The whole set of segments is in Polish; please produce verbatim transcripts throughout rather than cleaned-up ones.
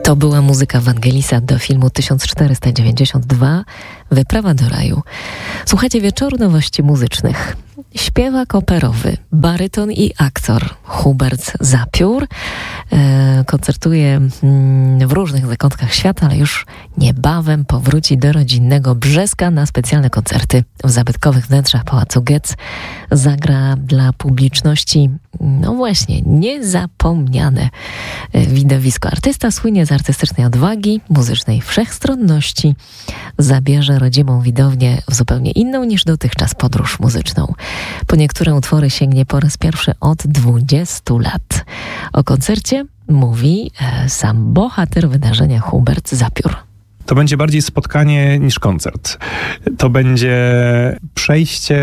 To była muzyka Wangelisa do filmu tysiąc czterysta dziewięćdziesiąt dwa Wyprawa do raju. Słuchajcie Wieczoru Nowości Muzycznych. Śpiewak operowy, baryton i aktor Hubert Zapiór e, koncertuje mm, w różnych zakątkach świata, ale już niebawem powróci do rodzinnego Brzeska na specjalne koncerty w zabytkowych wnętrzach Pałacu Getz. Zagra dla publiczności, no właśnie, niezapomniane widowisko. Artysta słynie z artystycznej odwagi, muzycznej wszechstronności. Zabierze rodzimą widownię w zupełnie inną niż dotychczas podróż muzyczną. Po niektóre utwory sięgnie po raz pierwszy od dwudziestu lat. O koncercie mówi e, sam bohater wydarzenia Hubert Zapiór. To będzie bardziej spotkanie niż koncert. To będzie przejście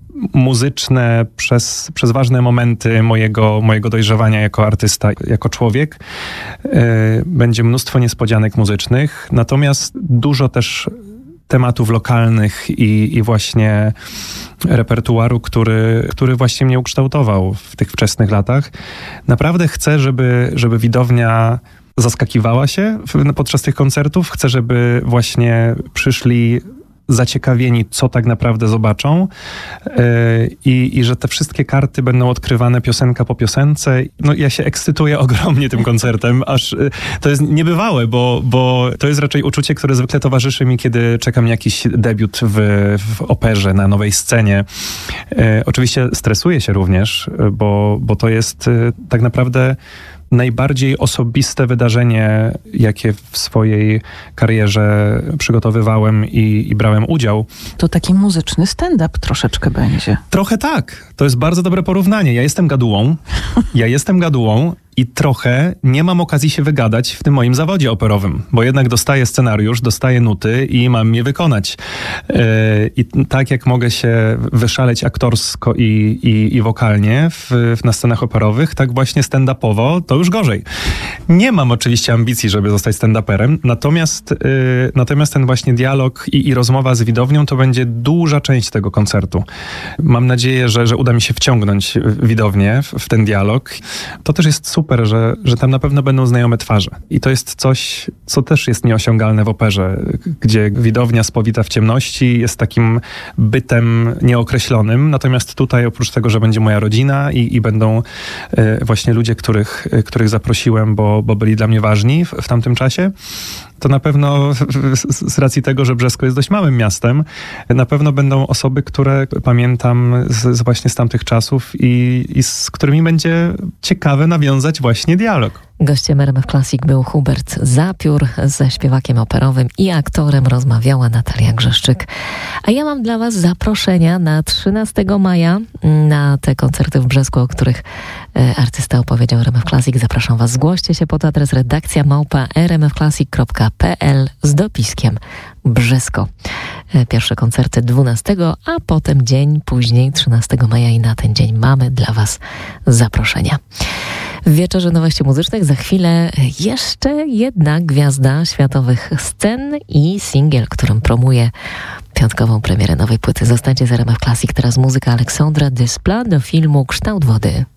muzyczne przez, przez ważne momenty mojego, mojego dojrzewania jako artysta, jako człowiek. Będzie mnóstwo niespodzianek muzycznych, natomiast dużo też tematów lokalnych i, i właśnie repertuaru, który, który właśnie mnie ukształtował w tych wczesnych latach. Naprawdę chcę, żeby, żeby widownia zaskakiwała się podczas tych koncertów. Chcę, żeby właśnie przyszli zaciekawieni, co tak naprawdę zobaczą yy, i, i że te wszystkie karty będą odkrywane piosenka po piosence. No ja się ekscytuję ogromnie tym koncertem, aż yy, to jest niebywałe, bo, bo to jest raczej uczucie, które zwykle towarzyszy mi, kiedy czekam na jakiś debiut w, w operze, na nowej scenie. Yy, oczywiście stresuję się również, bo, bo to jest yy, tak naprawdę najbardziej osobiste wydarzenie, jakie w swojej karierze przygotowywałem i, i brałem udział. To taki muzyczny stand-up troszeczkę będzie. Trochę tak. To jest bardzo dobre porównanie. Ja jestem gadułą. Ja jestem gadułą i trochę nie mam okazji się wygadać w tym moim zawodzie operowym, bo jednak dostaję scenariusz, dostaję nuty i mam je wykonać. Yy, I tak jak mogę się wyszaleć aktorsko i, i, i wokalnie w, w, na scenach operowych, tak właśnie stand-upowo to już gorzej. Nie mam oczywiście ambicji, żeby zostać stand-uperem, natomiast, yy, natomiast ten właśnie dialog i, i rozmowa z widownią to będzie duża część tego koncertu. Mam nadzieję, że, że uda mi się wciągnąć widownię w, w ten dialog. To też jest super. Super, że, że tam na pewno będą znajome twarze. I to jest coś, co też jest nieosiągalne w operze, gdzie widownia spowita w ciemności jest takim bytem nieokreślonym. Natomiast tutaj oprócz tego, że będzie moja rodzina i, i będą e, właśnie ludzie, których, których zaprosiłem, bo, bo byli dla mnie ważni w, w tamtym czasie, to na pewno z, z racji tego, że Brzesko jest dość małym miastem, na pewno będą osoby, które pamiętam z, z właśnie z tamtych czasów i, i z którymi będzie ciekawe nawiązać właśnie dialog. Gościem R M F Classic był Hubert Zapiór, ze śpiewakiem operowym i aktorem rozmawiała Natalia Grzeszczyk. A ja mam dla was zaproszenia na trzynastego maja na te koncerty w Brzesku, o których e, artysta opowiedział R M F Classic. Zapraszam was, zgłoście się pod adres redakcja małpa r m f classic kropka p l z dopiskiem Brzesko. E, pierwsze koncerty dwunastego, a potem dzień później, trzynastego maja i na ten dzień mamy dla was zaproszenia. W Wieczorze Nowości Muzycznych za chwilę jeszcze jedna gwiazda światowych scen i singiel, którym promuje piątkową premierę nowej płyty. Zostańcie z R M F Classic. Teraz muzyka Aleksandra Desplat do filmu Kształt wody.